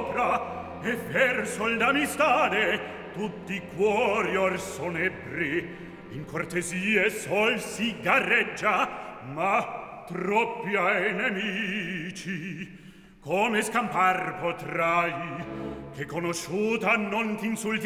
sopra e verso l'amistade tutti cuori or son ebbri, in cortesie sol si gareggia, ma troppi ai nemici come scampar potrai, che conosciuta non t'insulti